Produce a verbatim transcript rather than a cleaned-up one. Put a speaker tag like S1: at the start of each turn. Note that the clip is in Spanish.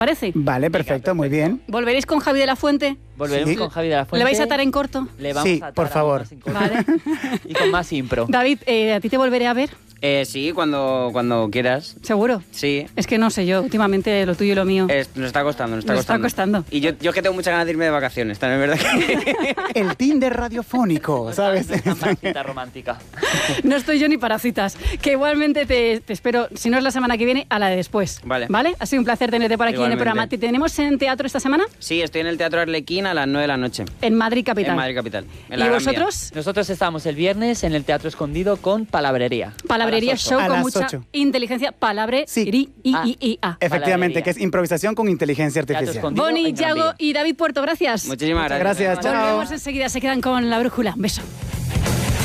S1: ¿Parece?
S2: Vale, perfecto, muy bien.
S1: ¿Volveréis con Javi de la Fuente?
S3: Volveremos
S2: Sí.
S3: con Javi de la Fuente.
S1: ¿Le vais a atar en corto?
S3: Le vamos
S2: Sí,
S3: a atar
S2: por
S3: a
S2: favor.
S3: más en corto.
S1: Vale.
S3: Y con más impro.
S1: David, eh, ¿a ti te volveré a ver?
S4: Eh, sí, cuando, cuando quieras.
S1: ¿Seguro?
S4: Sí.
S1: Es que no sé yo, últimamente lo tuyo y lo mío.
S4: Es- nos está costando, nos está
S1: Nos está
S4: costando.
S1: costando.
S4: Y yo, yo es que tengo muchas ganas de irme de vacaciones, también es verdad que...
S2: El Tinder radiofónico, ¿sabes?
S3: Una cita romántica.
S1: No estoy yo ni para citas. Que igualmente te, te espero, si no es la semana que viene, a la de después.
S4: Vale.
S1: ¿Vale? Ha sido un placer tenerte por aquí en el
S4: Igualmente.
S1: programa. ¿Te tenemos en teatro esta semana?
S4: Sí, estoy en el Teatro Arlequín a las nueve de la noche.
S1: En Madrid Capital.
S4: En Madrid Capital. en
S1: ¿Y
S4: la Gran Vía.
S1: vosotros?
S3: Nosotros estamos el viernes en el Teatro Escondido con Palabrería.
S1: Palabrería
S3: A las ocho.
S1: show
S2: A
S1: con
S2: las
S1: mucha
S2: ocho.
S1: inteligencia. Palabre,
S2: Sí.
S1: ri, i,
S3: Ah.
S1: i, i, a.
S2: Efectivamente,
S3: Palabrería.
S2: que es improvisación con inteligencia
S3: Teatro
S2: artificial.
S3: Escondido
S1: Bonnie,
S3: en Gran
S1: Yago
S3: Vía.
S1: y David Puerto, gracias.
S4: Muchísimas
S2: Muchas
S4: gracias.
S2: gracias, chao.
S1: Volvemos enseguida, se quedan con la brújula. Un beso.